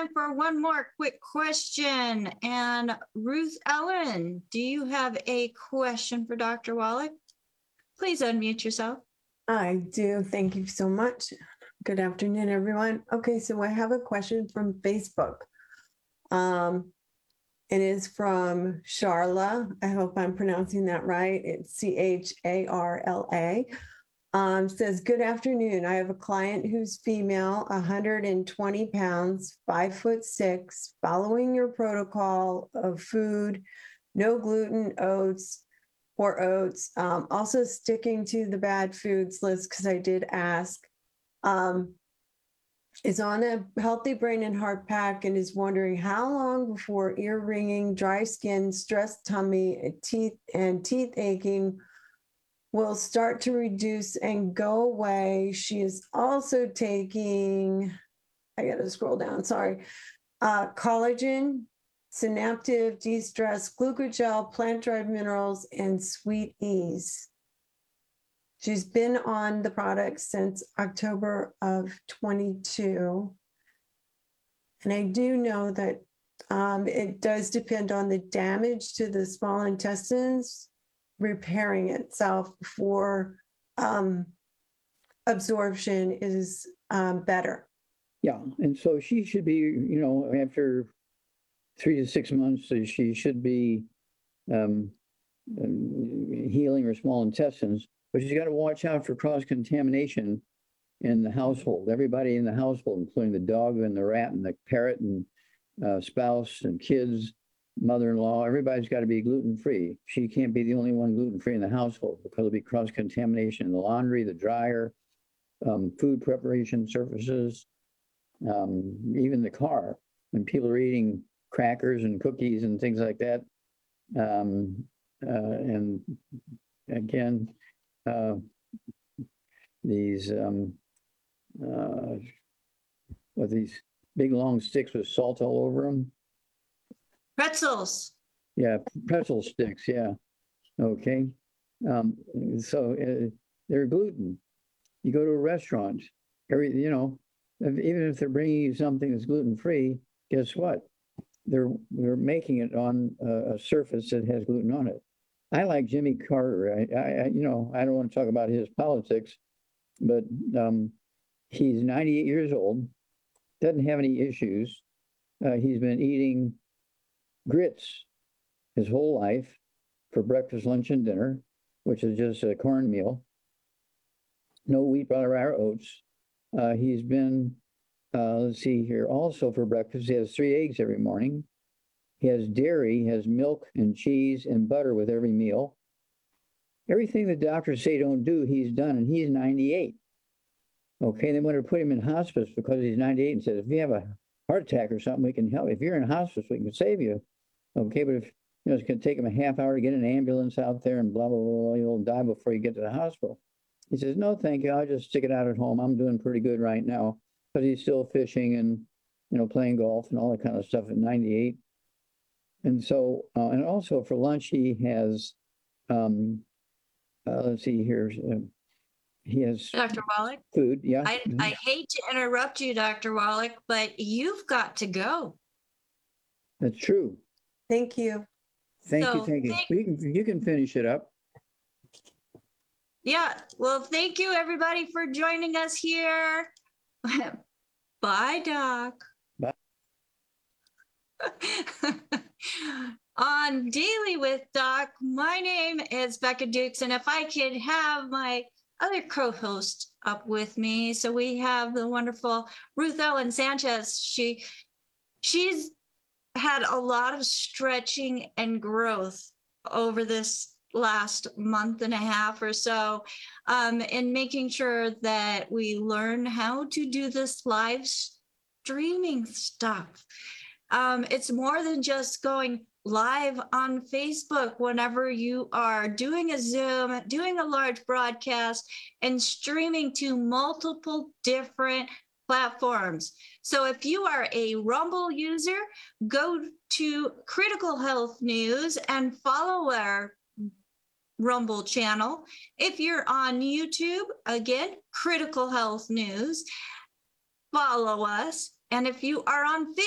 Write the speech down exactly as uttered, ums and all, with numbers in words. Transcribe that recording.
time for one more quick question. And Ruth Ellen, do you have a question for Doctor Wallach? Please unmute yourself. I do. Thank you so much. Good afternoon, everyone. Okay, so I have a question from Facebook. Um, it is from Charla. I hope I'm pronouncing that right. It's C H A R L A. Um, says, good afternoon. I have a client who's female, one hundred twenty pounds, five foot six, following your protocol of food, no gluten, oats, or oats. Um, also sticking to the bad foods list because I did ask. Um, is on a healthy brain and heart pack and is wondering how long before ear ringing, dry skin, stressed tummy, teeth, and teeth aching will start to reduce and go away. She is also taking, I gotta scroll down, sorry, uh, collagen, Synaptive, de-stress, glucogel, plant-derived minerals, and Sweet Ease. She's been on the product since October of twenty-two. And I do know that um, it does depend on the damage to the small intestines repairing itself before um, absorption is um, better. Yeah, and so she should be, you know, after three to six months, uh, she should be um, um, healing her small intestines, but she's got to watch out for cross-contamination in the household. Everybody in the household, including the dog and the rat and the parrot and uh, spouse and kids, mother-in-law, everybody's got to be gluten-free. She can't be the only one gluten-free in the household because there'll be cross-contamination in the laundry, the dryer, um, food preparation surfaces, um, even the car. When people are eating crackers and cookies and things like that, um, uh, and again, uh, these um, uh, with these big long sticks with salt all over them. Pretzels. Yeah, pretzel sticks. Yeah. Okay. Um, so uh, they're gluten. You go to a restaurant, every you know, if, even if they're bringing you something that's gluten free, guess what? They're they're making it on a, a surface that has gluten on it. I like Jimmy Carter. I, I, I you know I don't want to talk about his politics, but um, he's ninety-eight years old, doesn't have any issues. Uh, he's been eating grits his whole life for breakfast, lunch, and dinner, which is just a cornmeal. No wheat, flour, or oats. Uh, he's been, uh, let's see here, also for breakfast, he has three eggs every morning. He has dairy, he has milk and cheese and butter with every meal. Everything the doctors say don't do, he's done, and he's ninety-eight. Okay, they want to put him in hospice because he's ninety-eight and says, if you have a heart attack or something, we can help. If you're in hospice, we can save you. Okay, but if, you know, it's going to take him a half hour to get an ambulance out there and blah, blah, blah, blah, you'll die before you get to the hospital. He says, no, thank you. I'll just stick it out at home. I'm doing pretty good right now. But he's still fishing and, you know, playing golf and all that kind of stuff at ninety-eight. And so, uh, and also for lunch, he has, um, uh, let's see here. Uh, he has Doctor Wallach, food. Yeah. I, Mhm. I hate to interrupt you, Doctor Wallach, but you've got to go. That's true. Thank you. Thank So you. Thank you. thank- You can, you can finish it up. Yeah, well, thank you everybody for joining us here. Bye, Doc. Bye. On Daily with Doc, my name is Becca Dukes, and if I could have my other co-host up with me. So we have the wonderful Ruth Ellen Sanchez. She, she's had a lot of stretching and growth over this last month and a half or so, um, in making sure that we learn how to do this live streaming stuff. Um, it's more than just going live on Facebook whenever you are doing a Zoom, doing a large broadcast, and streaming to multiple different platforms. So if you are a Rumble user, go to Critical Health News and follow our Rumble channel. If you're on YouTube, again, Critical Health News, follow us. And if you are on Facebook,